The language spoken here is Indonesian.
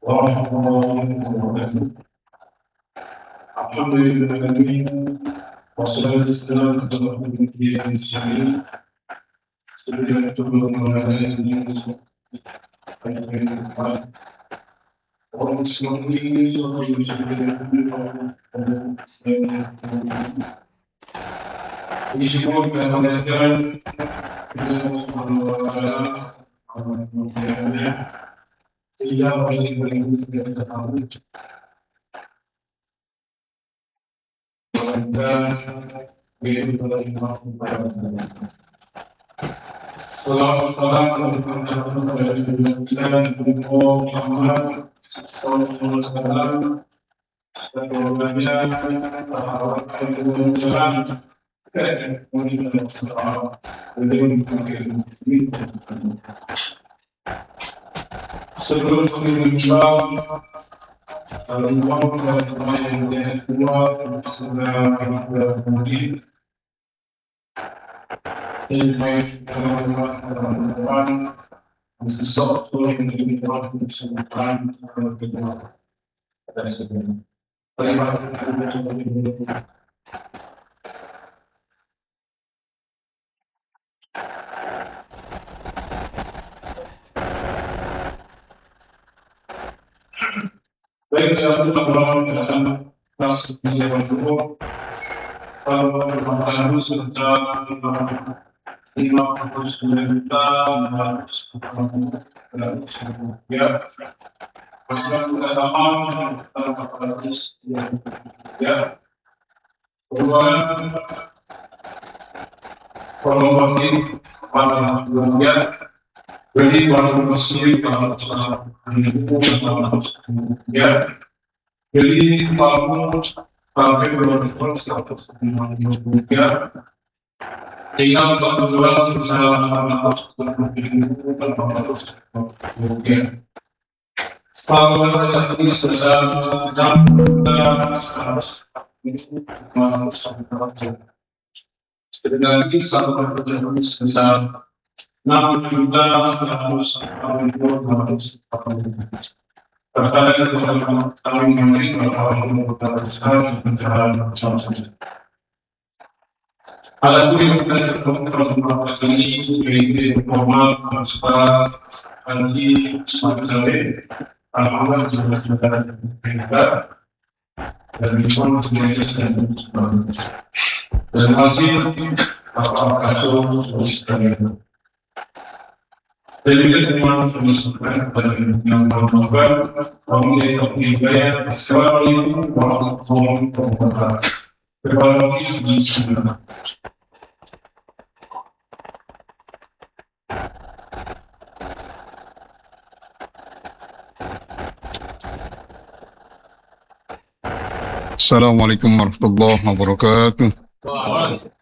ورحمة الله وبركاته. الحمد لله والصلاة والسلام على أشرف الأنبياء والمرسلين سيدنا محمد وعلى آله وصحبه أجمعين. اللهم صل baik dalam kelas yang cukup kalau bermanfaat serta 59 juta ya ya perubahan promosi pada ya jadi kalau muslim ya jadi kalau sampai berlaku ya tinggal berdua ada pun yang kita ini jadi formal transparan bagi semacam alhamdulillah juga sudah kita dan semua semuanya dan masih apa kasus sekalian. Jadi teman teman pada yang bermanfaat kemudian juga sekali waktu berbagai di sana. Assalamualaikum warahmatullahi wabarakatuh.